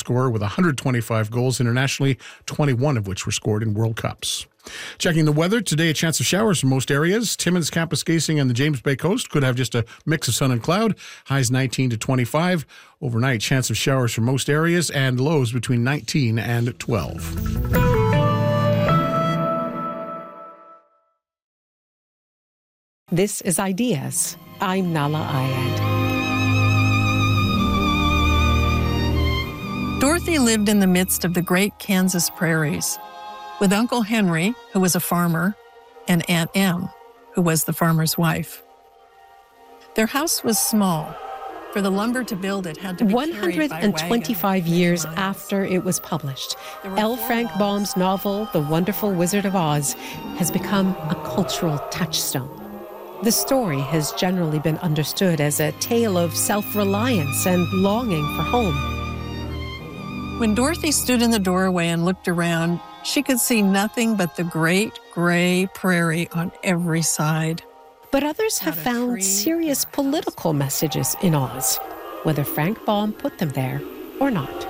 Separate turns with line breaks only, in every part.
scorer with 125 goals internationally, 21 of which were scored in World Cups. Checking the weather, today a chance of showers in most areas. Timmins, Kapuskasing, and the James Bay coast could have just a mix of sun and cloud. Highs 19 to 25. Overnight, chance of showers for most areas and lows between 19 and 12.
This is Ideas. I'm Nala Ayed.
Dorothy lived in the midst of the great Kansas prairies with Uncle Henry, who was a farmer, and Aunt Em, who was the farmer's wife. Their house was small. For the lumber to build it had to be carried by
125 years after it was published, L. Frank Baum's novel, The Wonderful Wizard of Oz, has become a cultural touchstone. The story has generally been understood as a tale of self-reliance and longing for home.
When Dorothy stood in the doorway and looked around, she could see nothing but the great gray prairie on every side.
But others have found serious political messages in Oz, whether Frank Baum put them there or not.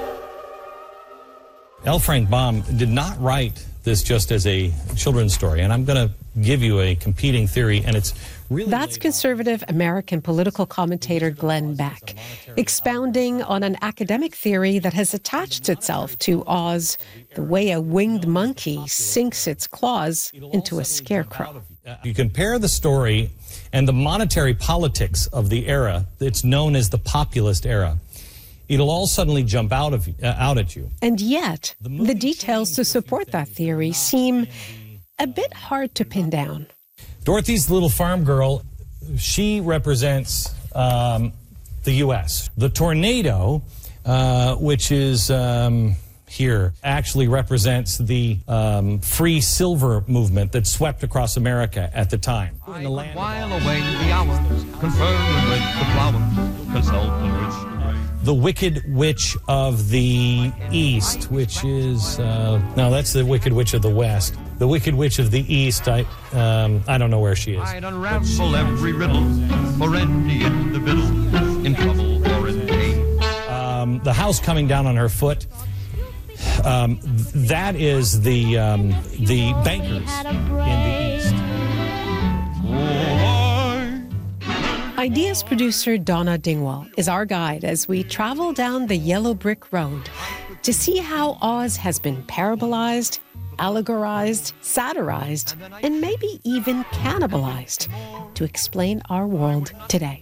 L. Frank Baum did not write this just as a children's story, and I'm going to give you a competing theory, and it's really...
That's conservative American political commentator Glenn Beck, expounding on an academic theory that has attached itself to Oz the way a winged monkey sinks its claws into a scarecrow.
You compare the story and the monetary politics of the era, it's known as the populist era. It'll all suddenly jump out at you.
And yet, the details to support that theory seem a bit hard to pin down.
Dorothy's little farm girl, she represents the U.S. The tornado, which is here, actually represents the free silver movement that swept across America at the time.
I would while away the hours, conferring with the flowers, consulting with
the Wicked Witch of the East, which is, no, that's the Wicked Witch of the West. The Wicked Witch of the East, I don't know where she is.
I'd unravel every riddle for any individual in trouble or in pain.
The house coming down on her foot, that is the bankers in the East.
Ideas producer Donna Dingwall is our guide as we travel down the yellow brick road to see how Oz has been parabolized, allegorized, satirized, and maybe even cannibalized to explain our world today.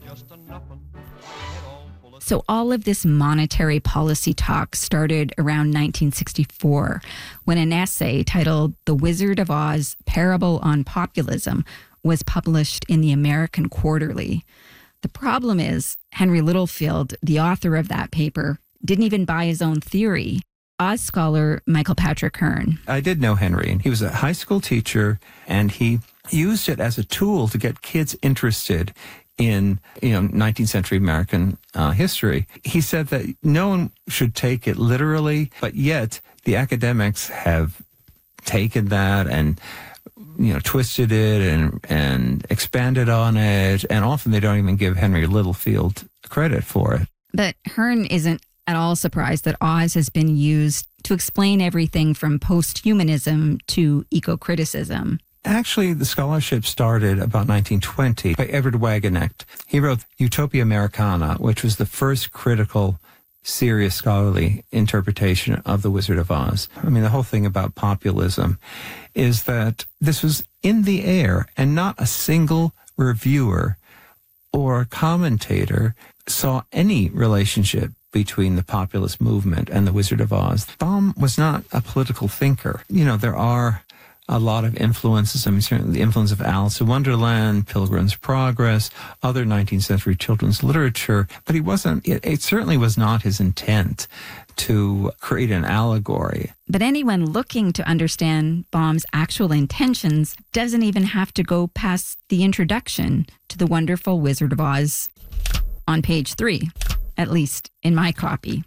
So all of this monetary policy talk started around 1964 when an essay titled The Wizard of Oz, Parable on Populism was published in the American Quarterly. The problem is, Henry Littlefield, the author of that paper, didn't even buy his own theory. Oz scholar Michael Patrick Hearn.
I did know Henry, and he was a high school teacher, and he used it as a tool to get kids interested in 19th century American history. He said that no one should take it literally, but yet the academics have taken that and twisted it and expanded on it, and often they don't even give Henry Littlefield credit for it.
But Hearn isn't at all surprised that Oz has been used to explain everything from post-humanism to eco-criticism.
Actually, the scholarship started about 1920 by Edward Wagenknecht. He wrote Utopia Americana, which was the first critical, serious scholarly interpretation of The Wizard of Oz. I mean, the whole thing about populism is that this was in the air, and not a single reviewer or commentator saw any relationship between the populist movement and The Wizard of Oz. Baum was not a political thinker. There are a lot of influences. I mean, certainly the influence of Alice in Wonderland, Pilgrim's Progress, other 19th century children's literature, but it certainly was not his intent to create an allegory.
But anyone looking to understand Baum's actual intentions doesn't even have to go past the introduction to The Wonderful Wizard of Oz on page 3, at least in my copy.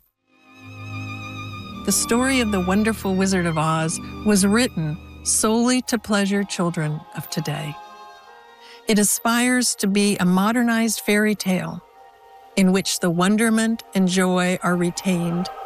The story of The Wonderful Wizard of Oz was written solely to pleasure children of today. It aspires to be a modernized fairy tale in which the wonderment and joy are retained